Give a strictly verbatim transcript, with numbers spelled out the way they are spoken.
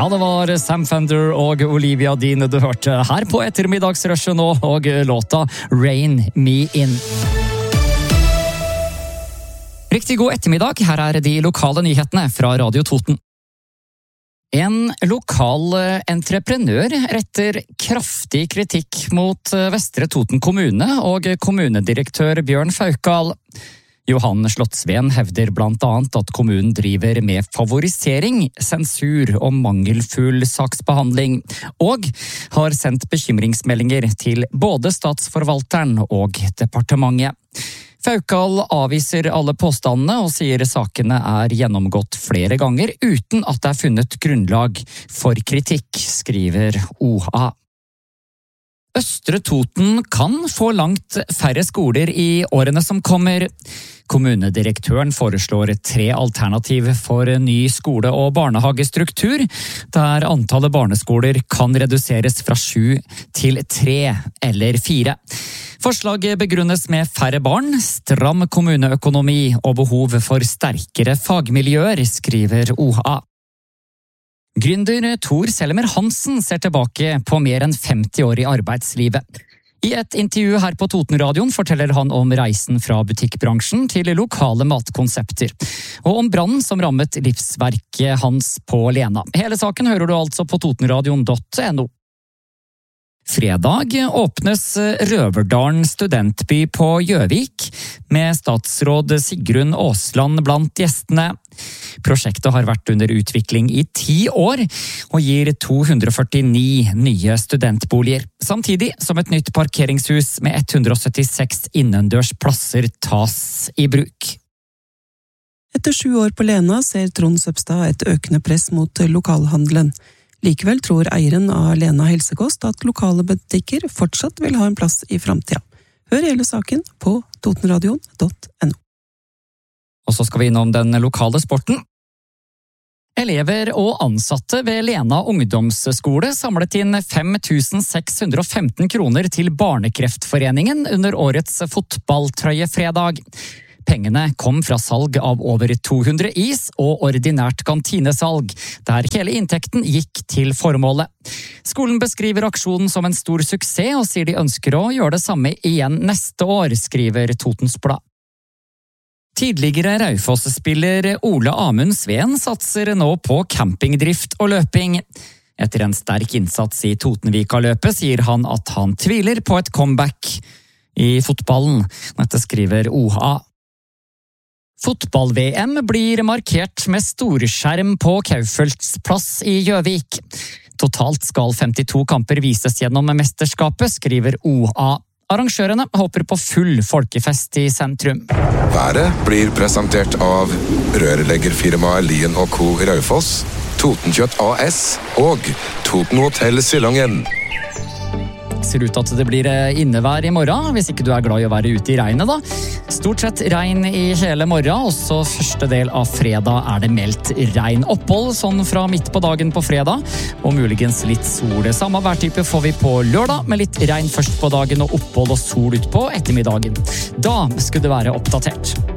Ja, det var Sam Fender og Olivia Dean du hørte her på ettermiddagsrushet nå, og låta Rain Me In. Riktig god ettermiddag, her er de lokale nyhetene fra Radio Toten. En lokal entreprenør retter kraftig kritikk mot Vestre Toten kommune og kommunedirektør Bjørn Faukal. Johan Slottsveen hevder blant annet at kommunen driver med favorisering, sensur og mangelfull saksbehandling, og har sendt bekymringsmeldinger til både statsforvalteren og departementet. Faukal avviser alle påstandene og sier sakene er gjennomgått flere ganger uten at det er funnet grunnlag for kritikk, skriver O A. Østre Toten kan få langt færre skoler i årene som kommer. Kommunedirektøren foreslår tre alternativ for ny skole- og barnehagestruktur, der antallet barneskoler kan reduseres fra sju til tre eller fire. Forslaget begrunnes med færre barn, stram kommuneøkonomi og behov for sterkere fagmiljøer, skriver O A. Gründer Tor Selmer Hansen ser tilbake på mer enn femti år i arbeidslivet. I et intervju her på Totenradioen forteller han om reisen fra butikkbransjen til lokale matkonsepter, og om brannen som rammet livsverket hans på Lena. Hele saken hører du altså på totenradion punktum no. Fredag åpnes Røverdalen studentby på Gjøvik, med statsråd Sigrun Aasland blant gjestene. Prosjektet har vært under utvikling i ti år, og gir to hundre førtini nye studentboliger, samtidig som et nytt parkeringshus med ett hundre syttiseks innendørs plasser tas i bruk. Etter sju år på Lena ser Trond Søbstad et økende press mot lokalhandelen. Likevel tror eieren av Lena Helsekost at lokale butikker fortsatt vil ha en plass i fremtiden. Hør hele saken på totenradion punktum no. Og så skal vi innom den lokale sporten. Elever og ansatte ved Lena ungdomsskole samlet inn fem tusen seks hundre og femten kroner til Barnekreftforeningen under årets fotballtrøyefredag. Pengene kom fra salg av over to hundre is og ordinært kantinesalg, der hele inntekten gikk til formålet. Skolen beskriver aksjonen som en stor suksess og sier de ønsker å gjøre det samme igjen neste år, skriver Totens Blad. Tidligere Raufoss-spiller Ole Amund Sveen satser nå på campingdrift og løping. Etter en sterk innsats i Totenvika-løpet sier han at han tviler på et comeback i fotballen. Dette skriver O A. Fotball-V M blir markert med storskjerm på Kaufølts plass i Gjøvik. Totalt skal femtito kamper vises gjennom mesterskapet, skriver O A. Arrangørene håper på full folkefest i sentrum. Været blir presentert av rørleggerfirmaet Lien og Co. Raufoss, Totenkjøtt A S og Toten Hotel Silongen. Ser ut at det blir innevær i morgen, hvis ikke du er glad i å være ute i regnet da. Stort sett regn i hele morgen, også første del av fredag er det meldt regn. Opphold sånn fra midt på dagen på fredag, og muligens litt sol. Samme værtype får vi på lørdag, med litt regn først på dagen og opphold og sol ut på ettermiddagen. Da skulle det være oppdatert.